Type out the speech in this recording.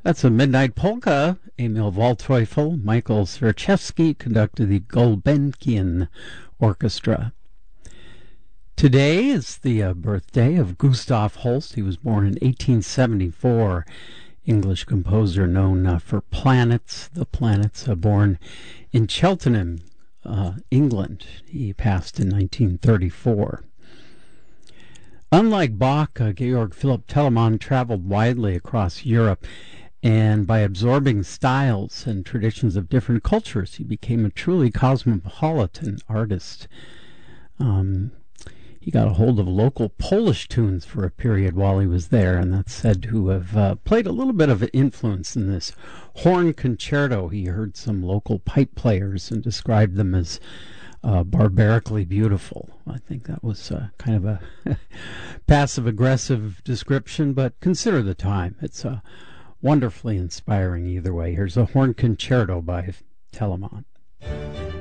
That's a Midnight Polka. Emil Waldteufel, Michael Zwerchewski conducted the Gulbenkian Orchestra. Today is the birthday of Gustav Holst. He was born in 1874. English composer known for Planets. The Planets, born in Cheltenham, England. He passed in 1934. Unlike Bach, Georg Philipp Telemann traveled widely across Europe, and by absorbing styles and traditions of different cultures, he became a truly cosmopolitan artist. He got a hold of local Polish tunes for a period while he was there, and that's said to have played a little bit of an influence in this horn concerto. He heard some local pipe players and described them as barbarically beautiful. I think that was kind of a passive-aggressive description, but consider the time. It's wonderfully inspiring either way. Here's a horn concerto by Telemann.